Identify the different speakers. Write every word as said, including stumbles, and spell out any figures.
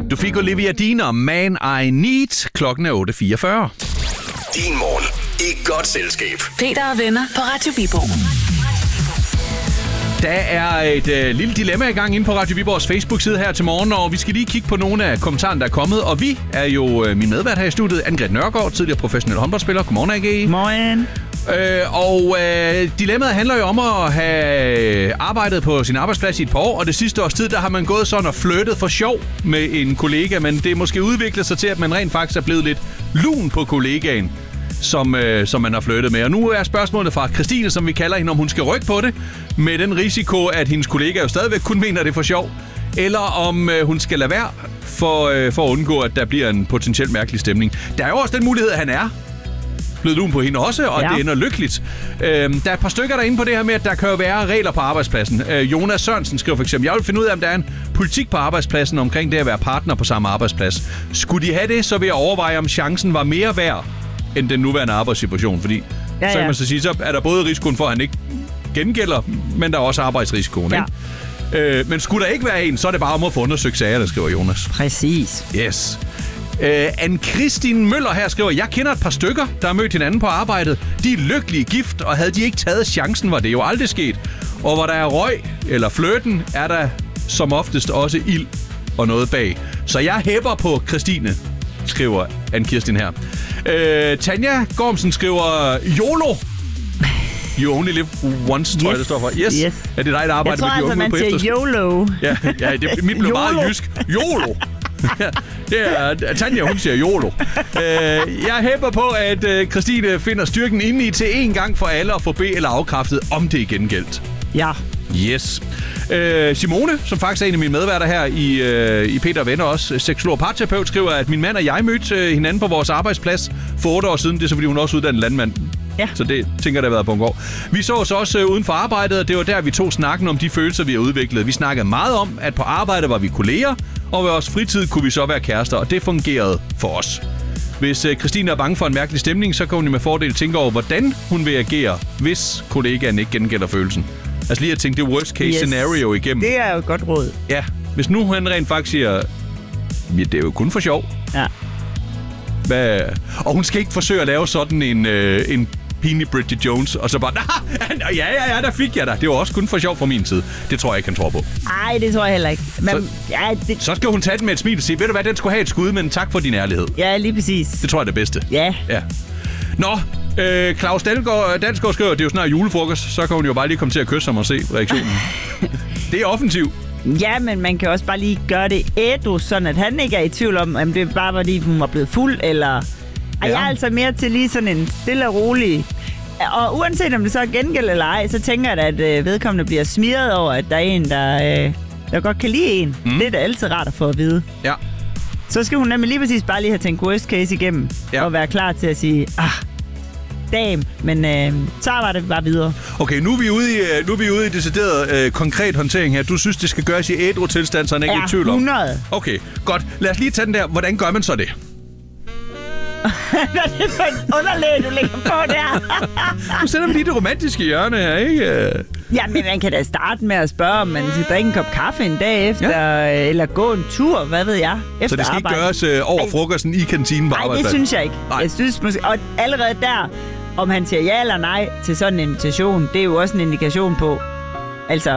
Speaker 1: Du fik Olivia Dean og Man I Need. Klokken er otte fireogfyrre.
Speaker 2: Din morgen i godt selskab.
Speaker 3: Peter og venner på Radio Viborg.
Speaker 1: Der er et øh, lille dilemma i gang inde på Radio Viborgs Facebook-side her til morgen, og vi skal lige kigge på nogle af kommentarerne, der er kommet. Og vi er jo øh, min medvært her i studiet, Anne-Grethe Nørgaard, tidligere professionel håndboldspiller. Godmorgen, A G.
Speaker 4: Morgen.
Speaker 1: Øh, og øh, dilemmaet handler jo om at have arbejdet på sin arbejdsplads i et par år, og det sidste års tid, der har man gået sådan og flyttet for sjov med en kollega, men det er måske udviklet sig til, at man rent faktisk er blevet lidt lun på kollegaen, som, øh, som man har flyttet med. Og nu er spørgsmålet fra Christine, som vi kalder hende, om hun skal rykke på det, med den risiko, at hendes kollega jo stadigvæk kun mener, det er for sjov, eller om øh, hun skal lade være for, øh, for at undgå, at der bliver en potentielt mærkelig stemning. Der er jo også den mulighed, at han er blevet lun på hende også, og ja. Det ender lykkeligt. Øhm, der er et par stykker derinde på det her med, at der kan jo være regler på arbejdspladsen. Øh, Jonas Sørensen skriver for eksempel, jeg vil finde ud af, om der er en politik på arbejdspladsen omkring det at være partner på samme arbejdsplads. Skulle de have det, så vil jeg overveje, om chancen var mere værd end den nuværende arbejdssituation. Fordi ja, ja. så kan man så sige, så er der både risikoen for, at han ikke gengælder, men der er også arbejdsrisikoen. Ja. Ikke? Øh, men skulle der ikke være en, så er det bare om at få undersøgt sager, der skriver Jonas.
Speaker 4: Præcis.
Speaker 1: Yes. Uh, Anne-Kristin Møller her skriver, jeg kender et par stykker, der har mødt hinanden på arbejdet. De er lykkelige gift, og havde de ikke taget chancen, var det jo aldrig sket. Og hvor der er røg eller flirten, er der som oftest også ild og noget bag. Så jeg hæpper på Christine, skriver Anne-Kristin her. Uh, Tanja Gormsen skriver, YOLO. You only live once, yes. tror jeg, det står for. Yes. yes. Er det dig, der arbejder med de unge
Speaker 4: ude på efterskole? Jeg tror altså, man siger YOLO.
Speaker 1: Ja, ja det, mit blev meget jysk. YOLO. Det er Tanja, hun siger YOLO. uh, Jeg hæpper på, at uh, Christine finder styrken inde i til en gang for alle at få be- eller afkræftet, om det er gengældt.
Speaker 4: Ja.
Speaker 1: Yes. Uh, Simone, som faktisk er en af mine medværter her i, uh, i Peter og Venner også, seksolog og parterapeut, skriver, at min mand og jeg mødte uh, hinanden på vores arbejdsplads for otte år siden. Det er så, fordi hun også er uddannet landmand. Ja. Så det tænker jeg, der har været på en gård. Vi så os også uh, uden for arbejdet, og det var der, vi tog snakken om de følelser, vi har udviklet. Vi snakkede meget om, at på arbejdet var vi kolleger, og ved vores fritid kunne vi så være kærester, og det fungerede for os. Hvis uh, Christine er bange for en mærkelig stemning, så kan hun med fordel tænke over, hvordan hun vil agere, hvis kollegaen ikke gengælder følelsen. Altså lige at tænke det worst case yes. scenario igennem.
Speaker 4: Det er jo et godt råd.
Speaker 1: Ja, hvis nu han rent faktisk siger, ja, det er jo kun for sjov.
Speaker 4: Ja.
Speaker 1: Hvad? Og hun skal ikke forsøge at lave sådan en, øh, en pinlig Bridget Jones, og så bare, ja, ja, ja, der fik jeg dig. Det var også kun for sjov fra min side. Det tror jeg ikke, han tror på.
Speaker 4: Nej, det tror jeg heller ikke. Men,
Speaker 1: så,
Speaker 4: ja, det...
Speaker 1: så skal hun tage den med et smil og sige, ved du hvad, den skulle have et skud, men tak for din ærlighed.
Speaker 4: Ja, lige præcis.
Speaker 1: Det tror jeg er det bedste.
Speaker 4: Ja.
Speaker 1: ja. Nå, øh, Claus Dalgaard, Dalsgaard skriver, det er jo snart julefrokost, så kan hun jo bare lige komme til at kysse ham og se reaktionen. Det er offensivt.
Speaker 4: Ja, men man kan også bare lige gøre det ædru, sådan at han ikke er i tvivl om, om det bare var fordi hun var blevet fuld, eller... Ja. Jeg er altså mere til lige sådan en stille og rolig... Og uanset om det så er gengæld eller ej, så tænker jeg, at øh, vedkommende bliver smiret over, at der er en, der, øh, der godt kan lide en. Mm. Det er da altid rart at få at vide.
Speaker 1: Ja.
Speaker 4: Så skal hun nemlig lige præcis bare lige have tænkt worst case igennem, ja. Og være klar til at sige, ah, damn, men øh, så arbejder vi bare videre.
Speaker 1: Okay, nu er vi ude i, nu er vi ude i decideret øh, konkret håndtering her. Du synes, det skal gøres i ædru tilstand, så han ikke er i tvivl om.
Speaker 4: hundrede.
Speaker 1: Okay, godt. Lad os lige tage den der. Hvordan gør man så det?
Speaker 4: Hvad er det for en underlæg, du lægger på der?
Speaker 1: Du sætter mig lige det romantiske hjørne her, ikke?
Speaker 4: Ja, men man kan da starte med at spørge, om man skal drikke en kop kaffe en dag efter, ja. Eller gå en tur, hvad ved jeg, efter
Speaker 1: Så det skal
Speaker 4: arbejde.
Speaker 1: ikke gøres øh, over Ej. frokosten i kantinen på
Speaker 4: nej,
Speaker 1: arbejdspladsen?
Speaker 4: Nej, det synes jeg ikke. Ej. Jeg synes måske, og allerede der, om han siger ja eller nej til sådan en invitation, det er jo også en indikation på, altså,